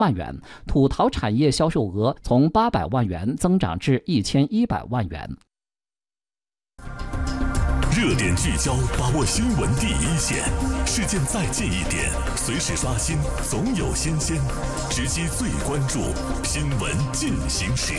万元，土陶产业销售额从800万元增长至1100万元。 热点聚焦，把握新闻第一线，事件再近一点，随时刷新，总有新鲜，直击最关注，新闻进行时。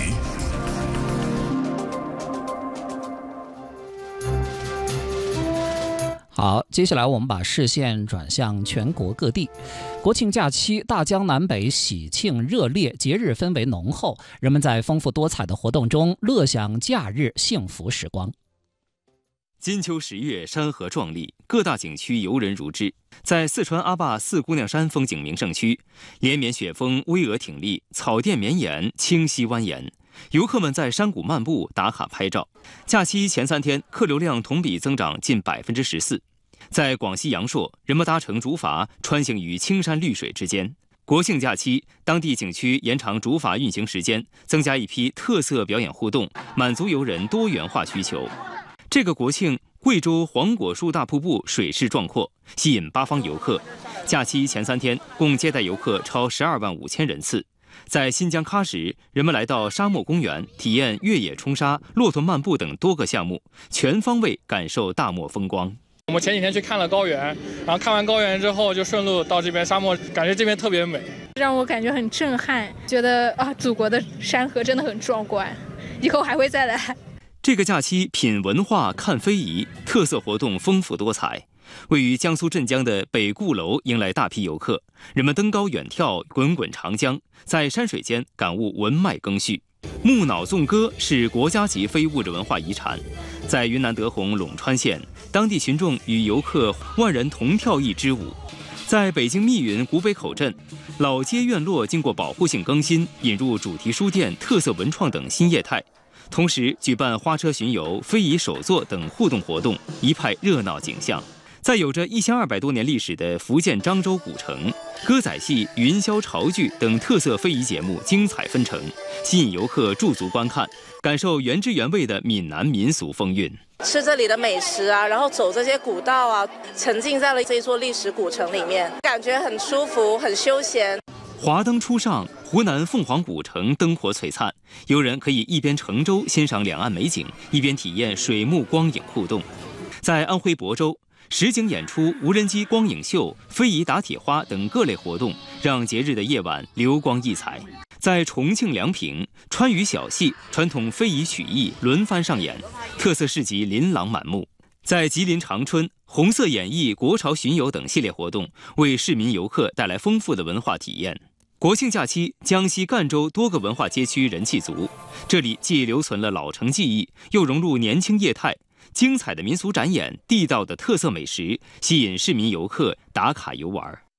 好，接下来我们把视线转向全国各地。国庆假期，大江南北喜庆热烈，节日氛围浓厚，人们在丰富多彩的活动中乐享假日幸福时光。 金秋10月，山河壮丽，各大景区游人如织。在四川阿坝四姑娘山风景名胜区，连绵雪峰巍峨挺立，草甸绵延，清溪蜿蜒。游客们在山谷漫步、打卡拍照。假期前3天，客流量同比增长近14%。在广西阳朔，人们搭乘竹筏穿行于青山绿水之间。国庆假期，当地景区延长竹筏运行时间，增加一批特色表演互动，满足游人多元化需求。这个国庆，贵州黄果树大瀑布水势壮阔，吸引8方游客。假期前3天，共接待游客超12万5千人次。在新疆喀什，人们来到沙漠公园，体验越野冲沙、骆驼漫步等多个项目，全方位感受大漠风光。 我们前几天去看了高原，然后看完高原之后就顺路到这边沙漠，感觉这边特别美， 让我感觉很震撼，觉得祖国的山河真的很壮观，以后还会再来。 这个假期品文化看非遗，特色活动丰富多彩。位于江苏镇江的北固楼迎来大批游客，人们登高远眺滚滚长江，在山水间感悟文脉更续。木脑纵歌是国家级非物质文化遗产，在云南德宏陇川县，当地群众与游客万人同跳一支舞。在北京密云古北口镇，老街院落经过保护性更新，引入主题书店、特色文创等新业态。同时举办花车巡游、非遗手作等互动活动，一派热闹景象。在有着1200多年历史的福建漳州古城，歌仔戏、云霄潮剧等特色非遗节目精彩纷呈，吸引游客驻足观看，感受原汁原味的闽南民俗风韵。 吃这里的美食啊，然后走这些古道啊，沉浸在了这座历史古城里面，感觉很舒服，很休闲。 华灯初上，湖南凤凰古城灯火璀璨，游人可以一边乘舟欣赏两岸美景，一边体验水幕光影互动。在安徽亳州，实景演出、无人机光影秀、非遗打铁花等各类活动，让节日的夜晚流光溢彩。在重庆梁平，川渝小戏、传统非遗曲艺轮番上演，特色市集琳琅满目。在吉林长春，红色演艺、国潮巡游等系列活动，为市民游客带来丰富的文化体验。国庆假期，江西赣州多个文化街区人气足，这里既留存了老城记忆，又融入年轻业态，精彩的民俗展演、地道的特色美食，吸引市民游客打卡游玩。